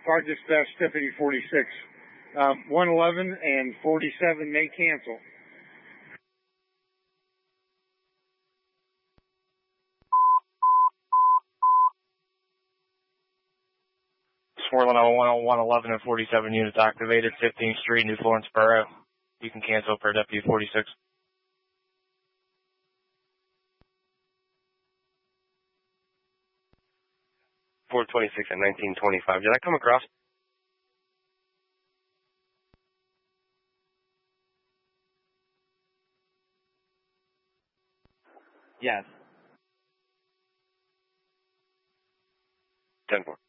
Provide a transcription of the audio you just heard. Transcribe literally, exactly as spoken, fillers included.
Car dispatch, Deputy forty-six. Um, one eleven and forty-seven may cancel. Swirling on one eleven and forty-seven units activated, fifteenth Street, New Florence Borough. You can cancel per Deputy forty-six. four twenty-six and nineteen twenty-five. Did I come across? Yes. ten four.